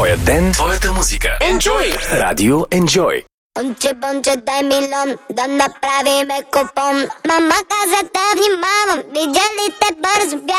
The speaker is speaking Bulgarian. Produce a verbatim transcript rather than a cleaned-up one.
Твоя ден, твоята музика. Enjoy! Радио Enjoy. Бонче, бонче, дай милион, да направиме купон. Мама каза да внимавам, видя ли те бързо бях.